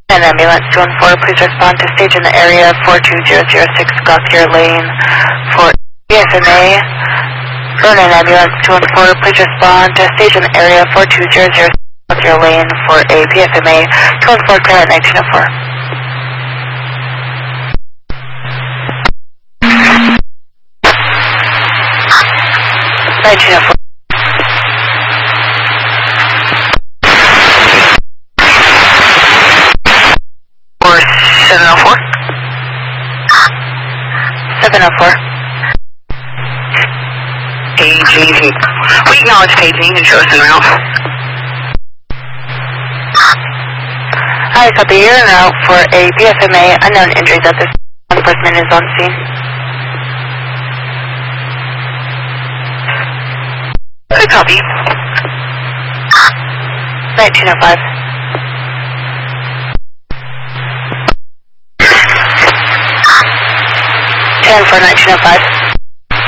An ambulance 214, please respond to stage in the area 42006 Gauthier Lane for PFMA. An ambulance 214, please respond to stage in the area 42006 Gauthier Lane for a PFMA. 214, clear at 1904. 1904. 704. 704. Paging. We acknowledge paging and show us en route. Hi, copy. You're en route for a PFMA. Unknown injuries at this enforcement is on scene. Good copy. 1905. 10 for 1905.